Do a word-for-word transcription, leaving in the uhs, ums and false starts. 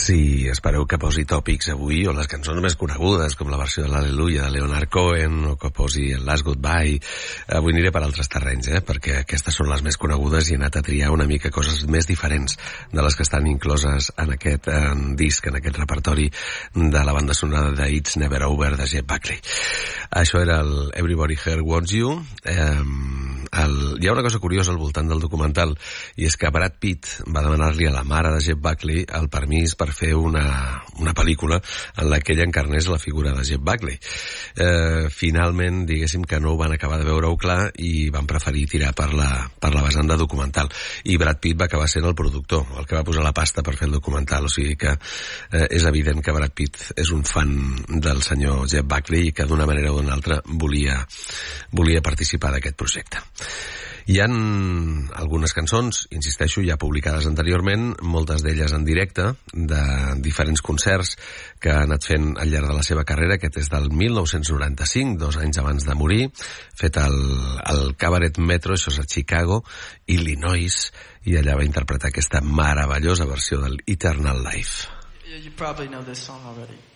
Si espereu que posi tòpics avui, o les cançons més conegudes, com la versió de l'Al·leluia de Leonard Cohen, o que posi el Last Goodbye, avui aniré per altres terrenys, eh? perquè aquestes són les més conegudes i he anat a triar una mica coses més diferents de les que estan incloses en aquest en disc, en aquest repertori de la banda sonora de It's Never Over de Jeff Buckley. Això era el Everybody Here Wants You. Eh, el... Hi ha una cosa curiosa al voltant del documental, i és que Brad Pitt va demanar-li a la mare de Jeff Buckley el permís per fer una, una pel·lícula en la que ella encarnés la figura de Jeff Buckley. Eh, finalment, diguéssim que no ho van acabar de veure-ho clar i van preferir tirar per la, per la vessant de documental. I Brad Pitt va acabar sent el productor, el que va posar la pasta per fer el documental. O sigui que eh, és evident que Brad Pitt és un fan del senyor Jeff Buckley i que d'una manera o d'una altra volia, volia participar d'aquest projecte. Hi ha algunes cançons, insisteixo, ja publicades anteriorment, moltes d'elles en directe, de diferents concerts que ha anat fent al llarg de la seva carrera. Aquest és del mil nou-cents noranta-cinc, dos anys abans de morir, fet al, al Cabaret Metro, això és a Chicago, Illinois, i allà va interpretar aquesta meravellosa versió del Eternal Life. You probably know this song already.